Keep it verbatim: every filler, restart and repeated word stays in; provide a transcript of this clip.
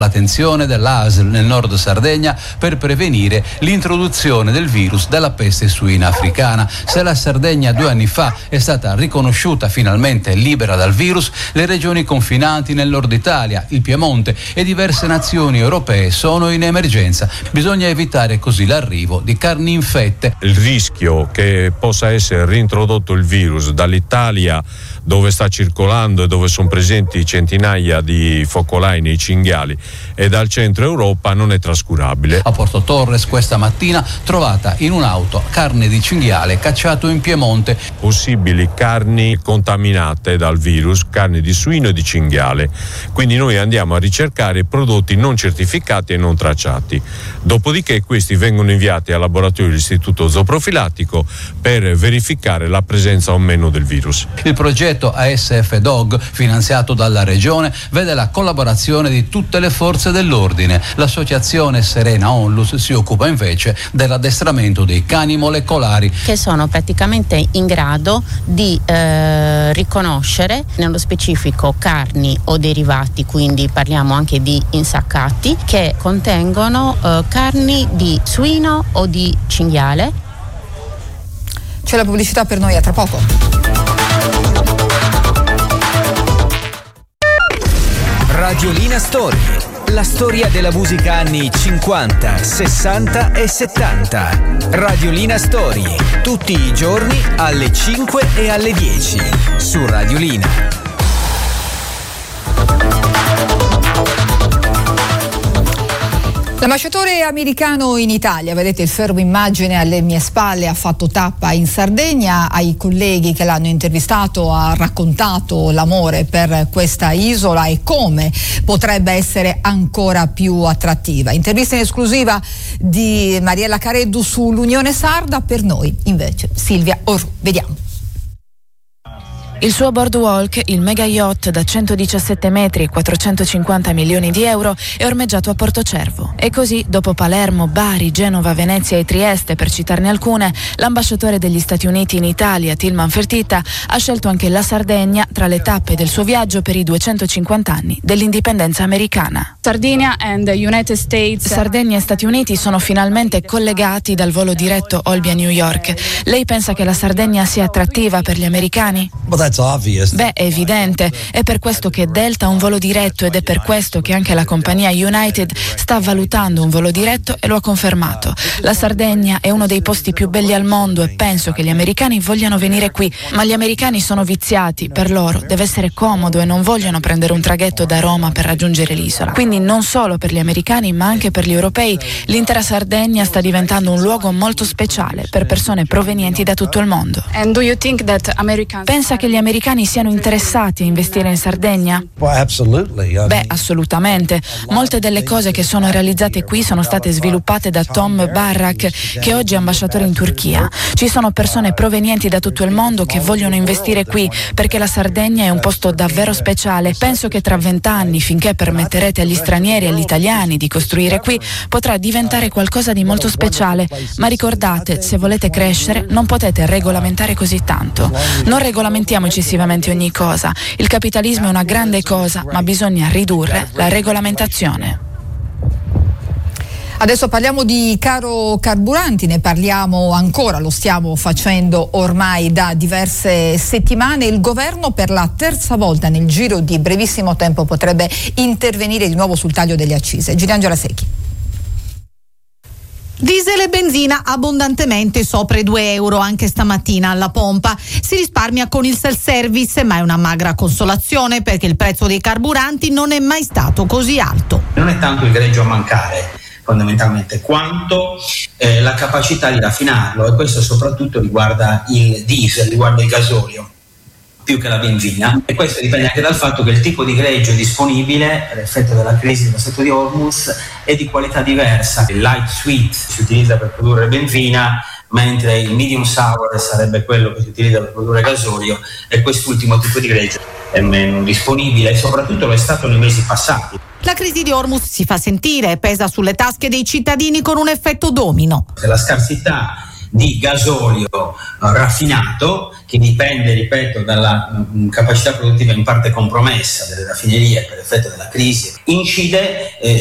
La tensione dell'A S L nel nord Sardegna per prevenire l'introduzione del virus della peste suina africana. Se la Sardegna due anni fa è stata riconosciuta finalmente libera dal virus, le regioni confinanti nel nord Italia, il Piemonte e diverse nazioni europee sono in emergenza. Bisogna evitare così l'arrivo di carni infette. Il rischio che possa essere reintrodotto il virus dall'Italia, dove sta circolando e dove sono presenti centinaia di focolai nei cinghiali, e dal centro Europa non è trascurabile. A Porto Torres questa mattina trovata in un'auto carne di cinghiale cacciato in Piemonte. Possibili carni contaminate dal virus, carni di suino e di cinghiale. Quindi noi andiamo a ricercare prodotti non certificati e non tracciati. Dopodiché questi vengono inviati al laboratorio dell'Istituto Zooprofilattico per verificare la presenza o meno del virus. Il progetto A S F Dog, finanziato dalla Regione, vede la collaborazione di tutte le forze dell'ordine. L'associazione Serena Onlus si occupa invece dell'addestramento dei cani molecolari, che sono praticamente in grado di eh, riconoscere nello specifico carni o derivati, quindi parliamo anche di insaccati, che contengono eh, carni di suino o di cinghiale. C'è la pubblicità per noi, a tra poco. Radiolina Story, la storia della musica anni cinquanta, sessanta e settanta. Radiolina Story, tutti i giorni alle cinque e alle dieci su Radiolina. L'ambasciatore americano in Italia, vedete il fermo immagine alle mie spalle, ha fatto tappa in Sardegna. Ai colleghi che l'hanno intervistato ha raccontato l'amore per questa isola e come potrebbe essere ancora più attrattiva. Intervista in esclusiva di Mariella Careddu sull'Unione Sarda. Per noi invece Silvia Orru. Vediamo. Il suo boardwalk, il mega yacht da centodiciassette metri e quattrocentocinquanta milioni di euro, è ormeggiato a Portocervo. E così, dopo Palermo, Bari, Genova, Venezia e Trieste, per citarne alcune, l'ambasciatore degli Stati Uniti in Italia, Tilman Fertitta, ha scelto anche la Sardegna tra le tappe del suo viaggio per i duecentocinquanta anni dell'indipendenza americana. Sardinia and the United States. Sardegna e Stati Uniti sono finalmente collegati dal volo diretto Olbia-New York. Lei pensa che la Sardegna sia attrattiva per gli americani? Beh, è evidente. È per questo che Delta ha un volo diretto ed è per questo che anche la compagnia United sta valutando un volo diretto e lo ha confermato. La Sardegna è uno dei posti più belli al mondo e penso che gli americani vogliano venire qui, ma gli americani sono viziati, per loro deve essere comodo e non vogliono prendere un traghetto da Roma per raggiungere l'isola. Quindi non solo per gli americani ma anche per gli europei l'intera Sardegna sta diventando un luogo molto speciale per persone provenienti da tutto il mondo. And do you think that Americans... Pensa che gli americani siano interessati a investire in Sardegna? Beh, assolutamente. Molte delle cose che sono realizzate qui sono state sviluppate da Tom Barrak, che oggi è ambasciatore in Turchia. Ci sono persone provenienti da tutto il mondo che vogliono investire qui perché la Sardegna è un posto davvero speciale. Penso che tra vent'anni, finché permetterete agli stranieri e agli italiani di costruire qui, potrà diventare qualcosa di molto speciale. Ma ricordate, se volete crescere non potete regolamentare così tanto. Non regolamentiamo eccessivamente ogni cosa. Il capitalismo è una grande cosa, ma bisogna ridurre la regolamentazione. Adesso parliamo di caro carburanti, ne parliamo ancora, lo stiamo facendo ormai da diverse settimane. Il governo per la terza volta nel giro di brevissimo tempo potrebbe intervenire di nuovo sul taglio delle accise. Giriangela Secchi. Diesel e benzina abbondantemente sopra i due euro anche stamattina alla pompa. Si risparmia con il self-service, ma è una magra consolazione perché il prezzo dei carburanti non è mai stato così alto. Non è tanto il greggio a mancare fondamentalmente quanto eh, la capacità di raffinarlo, e questo soprattutto riguarda il diesel, riguarda il gasolio più che la benzina, e questo dipende anche dal fatto che il tipo di greggio disponibile per effetto della crisi dello Stretto di Hormuz è di qualità diversa. Il light sweet si utilizza per produrre benzina, mentre il medium sour sarebbe quello che si utilizza per produrre gasolio, e quest'ultimo tipo di greggio è meno disponibile e soprattutto lo è stato nei mesi passati. La crisi di Hormuz si fa sentire e pesa sulle tasche dei cittadini con un effetto domino. Se la scarsità di gasolio raffinato, che dipende, ripeto, dalla mh, capacità produttiva in parte compromessa delle raffinerie per effetto della crisi, incide eh,